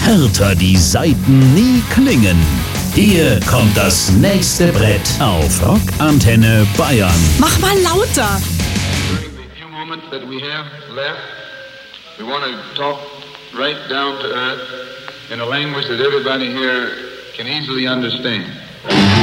härter die Saiten nie klingen. Hier kommt das nächste Brett auf Rockantenne Bayern. Mach mal lauter. During the few moments that we have left, we want to talk right down to earth in a language that everybody here can easily understand.